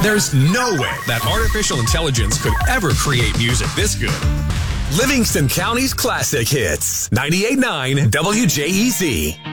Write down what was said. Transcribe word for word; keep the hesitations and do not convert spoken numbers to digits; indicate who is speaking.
Speaker 1: There's no way that artificial intelligence could ever create music this good. Livingston County's classic hits. ninety-eight point nine W J E Z.